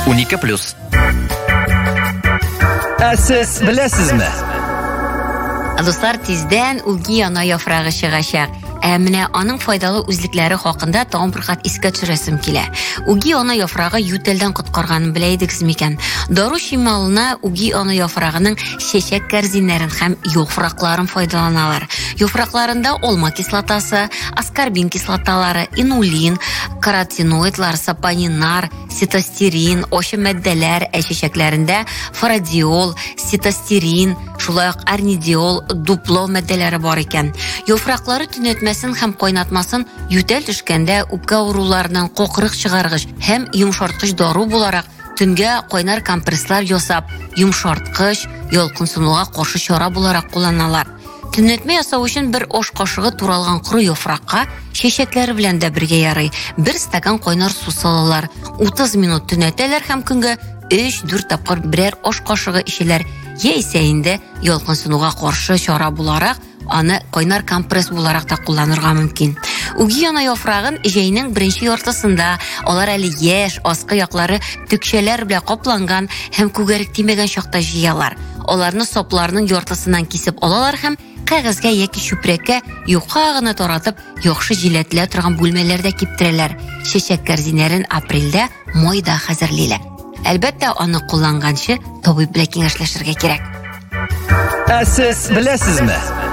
12+. Сез беләсезме? Достар, тиздән үги ана яфрагы чыгачак. Менә аның файдалы үзлекләре хакында тагын бер кат искә төшерәсем килә. Үги ана яфрагы ютелдән коткарганын белә идегез микән? Дару шималына үги ана яфрагының чәчәк кәрзиннәрен һәм яфракларын файдаланалар. Яфракларында олма кислотасы, аскорбин кислоталары, инулин, каротиноидлар, сапониннар, цитостерин, ошы матдәләр, чәчәкләрендә фарадиол, цитостерин, шулай ук арнидиол, дупло матдәләре бар икән. Яфраклары төнәтмәсен һәм кайнатмасын ютәл төшкәндә үпкә авыруларынан кокырык чыгаргыч һәм йомшарткыч дару буларак төнгә кайнар компресслар ясап, йомшарткыч, ялкынсынуга каршы чара буларак кулланалар. Төнәтмә ясау өчен бер аш кашыгы туралган куры яфракка чәчәкләре белән дә бергә ярый. Бер стакан кайнар су салалар. 30 минут төнәтәләр һәм көнгә 3-4 тапкыр берәр аш кашыгы ичәләр. Яисә инде ялкынсынуга каршы чара буларак аны кайнар компресс буларак та кулланырга мөмкин. Үги ана яфрагын җәйнең беренче яртысында алар әле яшь, аскы яклары төкчәләр белән капланган һәм күгәрек тимәгән чакта җыялар. Аларны сапларның яртысыннан кисеп алалар һәм кәгазьгә яки чүпрәккә юка гына таратып, яхшы җиләтелә торган бүлмәләрдә киптерәләр. Чәчәк кәрзиннәрен апрельдә, майда хәзерлиләр. Әлбәттә, аны кулланганчы табиб белән киңәшләшергә кирәк. Сез беләсезме?